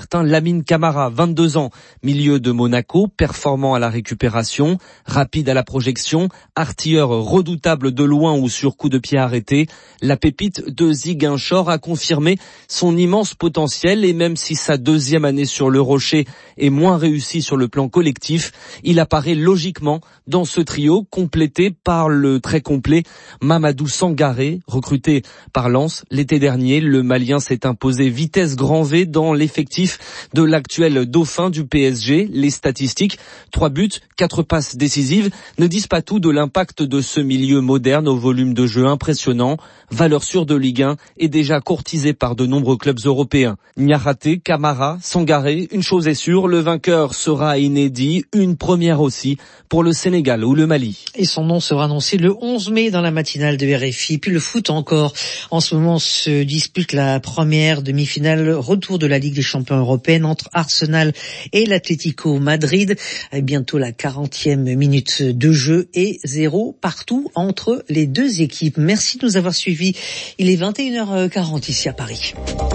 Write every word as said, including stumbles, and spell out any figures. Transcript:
certain Lamine Camara, vingt-deux ans, milieu de Monaco, performant à la récupération, rapide à la projection, artilleur redoutable de loin ou sur coup de pied arrêté. La pépite de Ziguinchor a confirmé son immense potentiel et même si sa deuxième année sur le Rocher est moins réussie sur le plan collectif, il apparaît logiquement dans ce trio complété par le très complet Mamadou Sangaré, recruté par Lens l'été dernier. Le Malien s'est imposé vitesse grand V dans l'effectif de l'actuel dauphin du P S G. Les statistiques, trois buts, quatre passes décisives, ne disent pas tout de l'impact de ce milieu moderne au volume de jeu impressionnant. Valeur sûre de Ligue un et déjà courtisé par de nombreux clubs européens. Niakhaté, Camara, Sangaré, une chose est sûre, le vainqueur sera inédit, une première aussi pour le Sénégal ou le Mali. Et son nom sera annoncé le onze mai dans la matinale de R F I. Puis le foot encore. En ce moment se dispute la première demi-finale retour de la Ligue des champions européenne entre Arsenal et l'Atlético Madrid. Bientôt la quarantième minute de jeu et zéro partout entre les deux équipes. Merci de nous avoir suivis. Il est vingt et une heures quarante ici à Paris.